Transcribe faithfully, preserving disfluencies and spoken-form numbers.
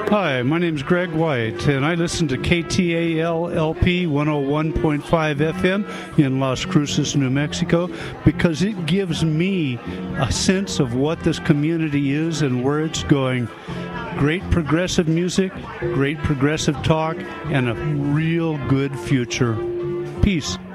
Hi, my name is Greg White, and I listen to K T A L L P one oh one point five F M in Las Cruces, New Mexico, because it gives me a sense of what this community is and where it's going. Great progressive music, great progressive talk, and a real good future. Peace.